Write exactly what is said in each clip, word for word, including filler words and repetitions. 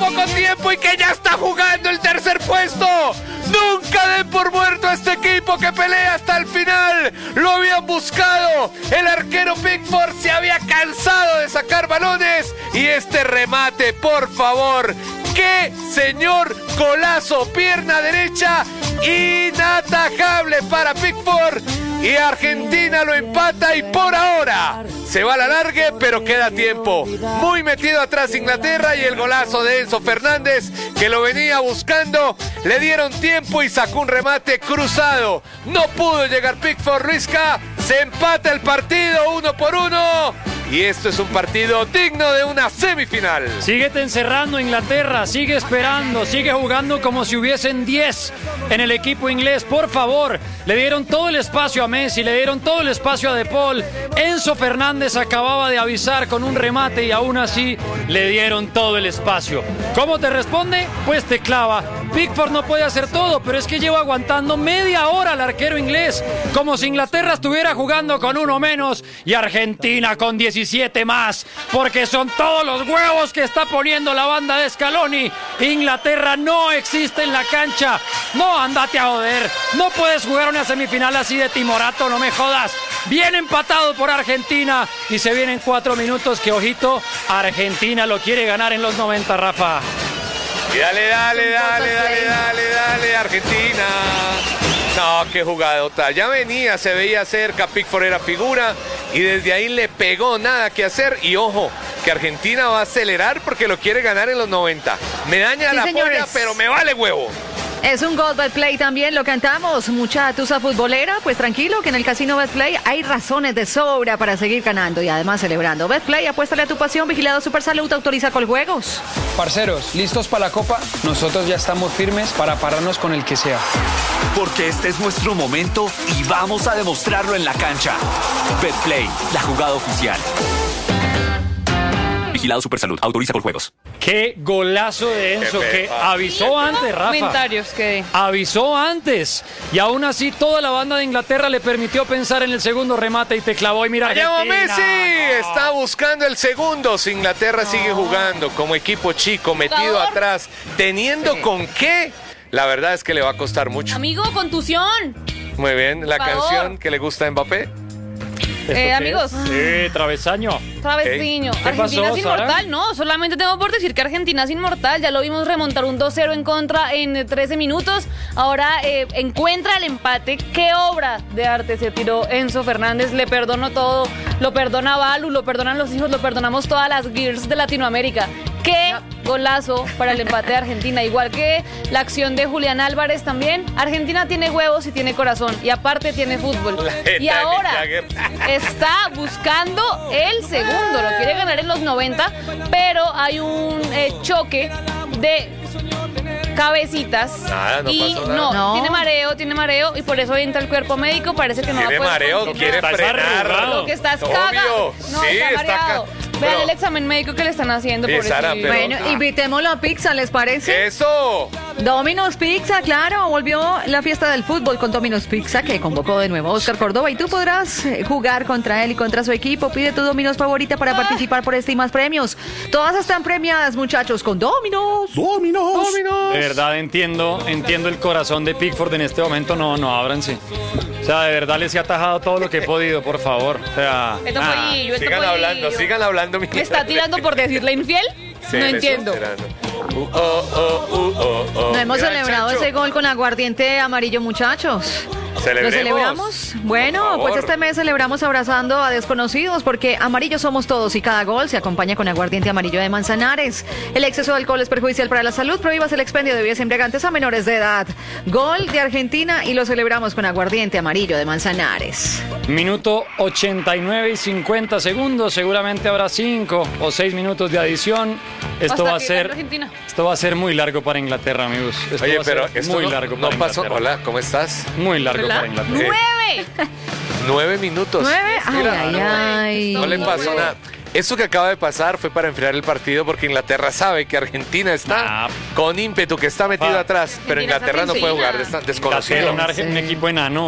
poco tiempo y que ya está jugando el tercer puesto. Nunca den por muerto a este equipo que pelea hasta el final. Lo habían buscado. El arquero Pickford se había cansado de sacar balones. Y este remate, por favor. ¡Qué señor golazo! Pierna derecha inatajable para Pickford. Y Argentina lo empata y por ahora se va a la largue, pero queda tiempo. Muy metido atrás Inglaterra y el golazo de Enzo Fernández, que lo venía buscando. Le dieron tiempo y sacó un remate cruzado. No pudo llegar Pickford. Luisca, se empata el partido uno por uno. Y esto es un partido digno de una semifinal. Síguete encerrando Inglaterra, sigue esperando, sigue jugando como si hubiesen diez en el equipo inglés. Por favor, le dieron todo el espacio a Messi, le dieron todo el espacio a De Paul. Enzo Fernández acababa de avisar con un remate y aún así le dieron todo el espacio. ¿Cómo te responde? Pues te clava. Pickford no puede hacer todo, pero es que lleva aguantando media hora al arquero inglés, como si Inglaterra estuviera jugando con uno menos y Argentina con diecisiete más, porque son todos los huevos que está poniendo la banda de Scaloni. Inglaterra no existe en la cancha. No, andate a joder. No puedes jugar una semifinal así de timorato, no me jodas. Bien empatado por Argentina y se vienen cuatro minutos que, ojito, Argentina lo quiere ganar en los noventa, Rafa. Y dale, dale, dale, dale, dale, dale, Argentina. No, qué jugadota. Ya venía, se veía cerca, Pickford era figura y desde ahí le pegó, nada que hacer. Y ojo, que Argentina va a acelerar porque lo quiere ganar en los noventa. Me daña sí, la señores. polla, pero me vale huevo. Es un gol Betplay también, lo cantamos. Mucha tusa futbolera, pues tranquilo que en el casino Betplay hay razones de sobra para seguir ganando y además celebrando. Betplay, apuéstale a tu pasión, vigilado Supersalud, autoriza Coljuegos. Parceros, ¿listos para la Copa? Nosotros ya estamos firmes para pararnos con el que sea. Porque este es nuestro momento y vamos a demostrarlo en la cancha. Betplay, la jugada oficial. Vigilado Supersalud, autoriza Coljuegos. Qué golazo de Enzo, que avisó antes, Rafa. Comentarios que... Avisó antes. Y aún así toda la banda de Inglaterra le permitió pensar en el segundo remate y te clavó. Y mira, allá va Argentina. Messi, No. está buscando el segundo. Si Inglaterra no. sigue jugando como equipo chico, metido atrás, teniendo sí. con qué, la verdad es que le va a costar mucho. Amigo, contusión. Muy bien, la Favor. canción que le gusta a Mbappé. Eh, amigos. Sí, travesaño. Travestiño. ¿Qué Argentina pasó, es Sara? inmortal, no, solamente tengo por decir que Argentina es inmortal. Ya lo vimos remontar un dos cero en contra en trece minutos. Ahora eh, encuentra el empate. Qué obra de arte se tiró Enzo Fernández. Le perdono todo. Lo perdona Balu, lo perdonan los hijos, lo perdonamos todas las girls de Latinoamérica. Qué golazo para el empate de Argentina. Igual que la acción de Julián Álvarez también. Argentina tiene huevos y tiene corazón. Y aparte tiene fútbol. Y ahora está buscando el segundo. Lo quiere ganar en los noventa. Pero hay un eh, choque de cabecitas. Nada, no y pasó nada. No, No. tiene mareo, tiene mareo. Y por eso entra el cuerpo médico. Parece que no Tiene va a poder mareo, continuar. quiere frenar. Lo que está es Obvio. cagado. No, Sí, está está mareado. ca- Vean Pero- el examen médico que le están haciendo. Sí, Sara, pobrecito. pero- Bueno, invitémoslo a pizza, ¿les parece? ¡Eso! Domino's Pizza, claro, volvió la fiesta del fútbol con Domino's Pizza, que convocó de nuevo a Oscar Córdoba y tú podrás eh, jugar contra él y contra su equipo. Pide tu Domino's favorita para participar por este y más premios. Todas están premiadas, muchachos, con Domino's. ¡Dominos! ¡Dominos! De verdad entiendo, entiendo el corazón de Pickford en este momento. No, no, ábranse. O sea, de verdad les he atajado todo lo que he podido, por favor. O sea, Esto ah. fue Illo, esto Sigan fue hablando, Illo. sigan hablando. mi- ¿Me está tirando por decirle infiel? Sí, no me entiendo. estoy tirando. Uh, oh, oh, uh, oh, oh. No hemos Mira, celebrado Chacho. ese gol con aguardiente amarillo, muchachos. Celebremos. ¿Lo celebramos? Bueno, Por favor. pues este mes celebramos abrazando a desconocidos porque amarillos somos todos y cada gol se acompaña con aguardiente amarillo de Manzanares. El exceso de alcohol es perjudicial para la salud. Prohíbas el expendio de bebidas embriagantes a menores de edad. Gol de Argentina y lo celebramos con aguardiente amarillo de Manzanares. Minuto ochenta y nueve y cincuenta segundos. Seguramente habrá cinco o seis minutos de adición. Esto Hasta va a que ser gane Argentina. esto va a ser muy largo para Inglaterra, amigos. Esto Oye, va a ser pero esto muy no, largo no para pasó. Inglaterra. Hola, ¿cómo estás? Muy largo ¿Verdad? para Inglaterra. ¡Nueve! Nueve minutos. ¿Nueve? Ay, Mira, ay, no, ay. No le pasó nada. Esto que acaba de pasar fue para enfriar el partido porque Inglaterra sabe que Argentina está Nah. con ímpetu, que está metido Ah. atrás, pero Argentina Inglaterra no está puede jugar, sencilla. está desconocido. Inglaterra, un, arge- un Sí. equipo enano.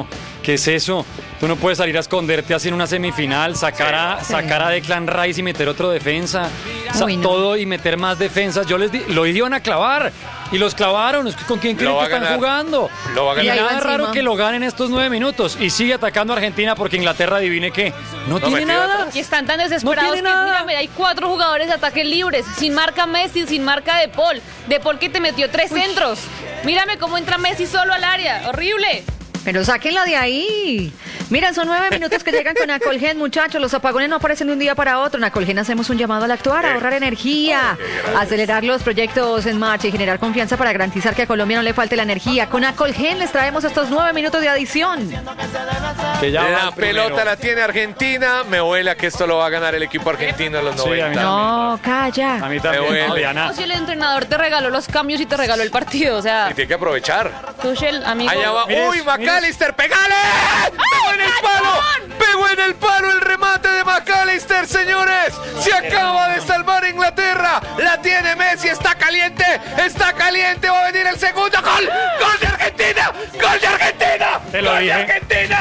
¿Qué es eso? Tú no puedes salir a esconderte así en una semifinal, sacar a, Sí. sacar a Declan Rice y meter otro defensa. Sa- Uy, no. Todo y meter más defensas. Yo les di, lo iban a clavar y los clavaron. Es que ¿con quién creen Lo que va a están ganar. jugando? Lo va a Y ganar. Y ahí nada va raro encima. que lo ganen estos nueve minutos. Y sigue atacando a Argentina porque Inglaterra, adivine qué, no, tiene metió nada. Y están tan desesperados No que, tiene nada. mírame, hay cuatro jugadores de ataque libres, sin marca Messi, sin marca De Paul. De Paul que te metió tres centros. Mírame cómo entra Messi solo al área, horrible. Pero sáquenla de ahí. Miren, son nueve minutos que llegan con Acolgen, muchachos. Los apagones no aparecen de un día para otro. En Acolgen hacemos un llamado al actuar, a ahorrar energía, acelerar los proyectos en marcha y generar confianza para garantizar que a Colombia no le falte la energía. Con Acolgen les traemos estos nueve minutos de adición. Que ya va La el primero. pelota la tiene Argentina. Me huela que esto lo va a ganar el equipo argentino en los Sí, a mí noventa. No, calla. A mí Me también, huele. no, Diana. O si el entrenador te regaló los cambios y te regaló el partido, o sea, Y tiene que aprovechar. Tuchel, amigo. Allá va. Mires, ¡Uy, McAllister! ¡Pegale! ¡Pegó en el palo! ¡Pegó en el palo el remate de McAllister, señores! ¡Se acaba de salvar Inglaterra! ¡La tiene Messi! ¡Está caliente! ¡Está caliente! ¡Va a venir el segundo! ¡Gol! ¡Gol de Argentina! ¡Gol de Argentina! Te lo ¡Gol dije. de Argentina!